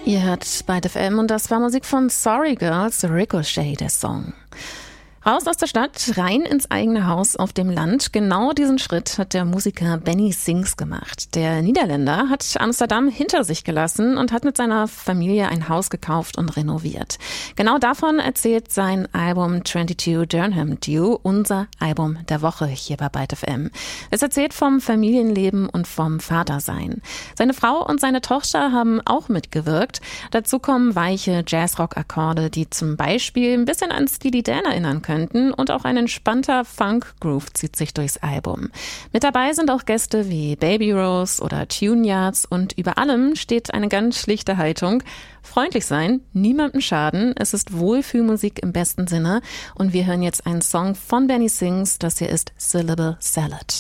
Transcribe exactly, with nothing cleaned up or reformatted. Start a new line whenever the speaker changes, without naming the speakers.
Ihr hört Byte F M und das war Musik von Sorry Girls, Ricochet, der Song. Raus aus der Stadt, rein ins eigene Haus auf dem Land. Genau diesen Schritt hat der Musiker Benny Sings gemacht. Der Niederländer hat Amsterdam hinter sich gelassen und hat mit seiner Familie ein Haus gekauft und renoviert. Genau davon erzählt sein Album zweiundzwanzig Durham Dew, unser Album der Woche hier bei Byte F M. Es erzählt vom Familienleben und vom Vatersein. Seine Frau und seine Tochter haben auch mitgewirkt. Dazu kommen weiche Jazzrock-Akkorde, die zum Beispiel ein bisschen an Steely Dan erinnern können. Und auch ein entspannter Funk-Groove zieht sich durchs Album. Mit dabei sind auch Gäste wie Baby Rose oder Tune Yards und über allem steht eine ganz schlichte Haltung. Freundlich sein, niemandem schaden, es ist Wohlfühlmusik im besten Sinne und wir hören jetzt einen Song von Benny Sings, das hier ist Syllable Salad.